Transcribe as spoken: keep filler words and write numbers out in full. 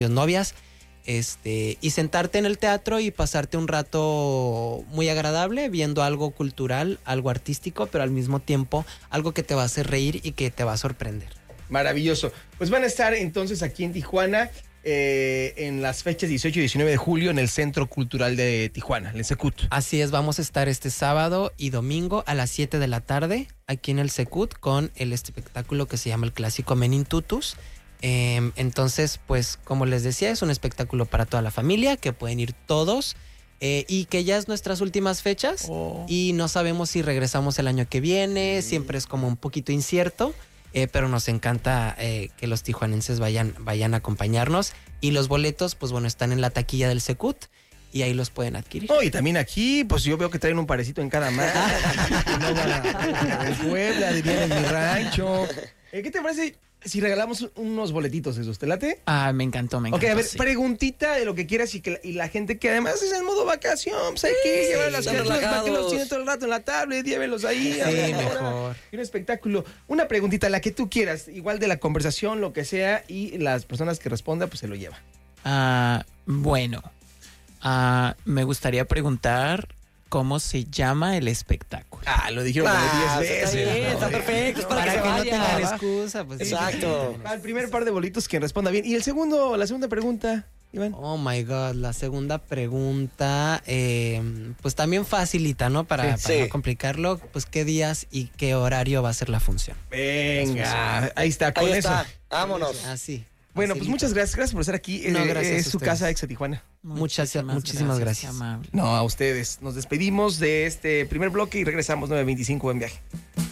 novias, este, y sentarte en el teatro y pasarte un rato muy agradable viendo algo cultural, algo artístico, pero al mismo tiempo algo que te va a hacer reír y que te va a sorprender. Maravilloso. Pues van a estar entonces aquí en Tijuana eh, en las fechas dieciocho y diecinueve de julio en el Centro Cultural de Tijuana, el Secut. Así es, vamos a estar este sábado y domingo a las siete de la tarde aquí en el Secut con el espectáculo que se llama el clásico Menin Tutus. Eh, entonces, pues como les decía, es un espectáculo para toda la familia, que pueden ir todos eh, y que ya es nuestras últimas fechas oh. y no sabemos si regresamos el año que viene, sí. siempre es como un poquito incierto, eh, pero nos encanta eh, que los tijuanenses vayan, vayan a acompañarnos y los boletos, pues bueno, están en la taquilla del Secut y ahí los pueden adquirir. Oh, y también aquí, pues yo veo que traen un parecito en cada mano. No van a, a Puebla, dirían en mi rancho. Eh, ¿Qué te parece si regalamos unos boletitos esos? ¿Te late? Ah, me encantó, me encantó. Ok, a ver, sí. preguntita de lo que quieras y, que la, y la gente que además es en modo vacación, pues hay que sí, llevar las criaturas para que los tienen todo el rato en la tablet, llévenlos ahí. Sí, mejor. Y un espectáculo. Una preguntita, la que tú quieras, igual de la conversación, lo que sea, y las personas que respondan, pues se lo lleva. Ah, bueno, ah, me gustaría preguntar cómo se llama el espectáculo. Ah, lo dijeron ah, diez veces. Está bien, está perfecto, es para, para que, que se no vaya. tengan excusa. Pues, exacto. Al primer par de bolitos quien responda bien. Y el segundo, la segunda pregunta, Iván. Oh my God, la segunda pregunta, eh, pues también facilita, ¿no? Para, sí, para sí. no complicarlo, pues qué días y qué horario va a ser la función. Venga, ahí está, con ahí eso. está, vámonos. Así. Bueno, pues muchas gracias, gracias por estar aquí. No, eh, gracias es a su ustedes. casa, Exa Tijuana. Muchísimas, muchísimas gracias. gracias. No, a ustedes. Nos despedimos de este primer bloque y regresamos nueve veinticinco. Buen viaje.